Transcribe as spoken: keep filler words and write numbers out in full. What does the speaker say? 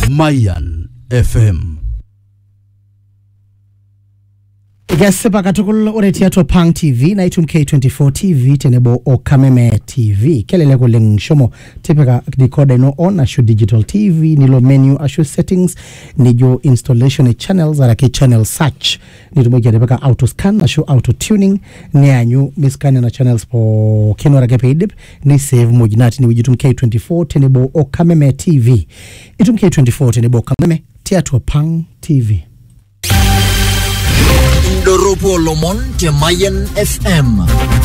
Mayan F M. Igasipa katukul ore tiato Pang T V na itum K twenty-four T V tenebo o Kameme T V. Kelele kuling shomo tipika decoder no on asho digital T V nilo menu asho settings nijo installation e channels arake channel search nitumo kia tipika auto scan asho auto tuning ni anyu miskani na channels po keno rake peidip ni save mojinati ni wijitum K twenty-four tenebo o Kameme T V. Itum K twenty-four tenebo o Kameme tiato Pang T V. Doropo Lomon te Mayan F M.